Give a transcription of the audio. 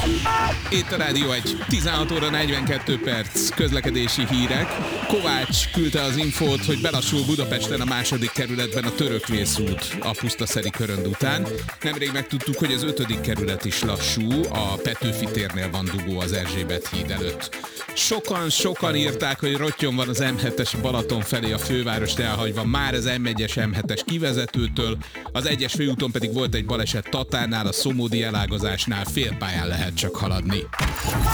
Itt a Rádió 1, 16 óra 42 perc, közlekedési hírek. Kovács küldte az infót, hogy belassul Budapesten a második kerületben a Törökvészút a Pusztaszeri körönd után. Nemrég megtudtuk, hogy az 5. kerület is lassú, a Petőfi térnél van dugó az Erzsébet híd előtt. Sokan írták, hogy rottyon van az M7-es Balaton felé a fővárost elhagyva, már az M1-es M7-es kivezetőtől, az 1-es főúton pedig volt egy baleset Tatárnál, a Szomódi elágazásnál félpályán lehet csak haladni.